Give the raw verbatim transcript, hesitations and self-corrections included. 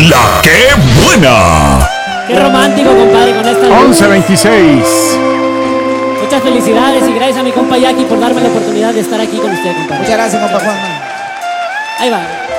La que buena. Qué romántico, compadre, con esta luz. once veintiséis. Muchas felicidades y gracias a mi compa Jackie por darme la oportunidad de estar aquí con usted, compadre. Muchas gracias, compa Juan. Ahí va.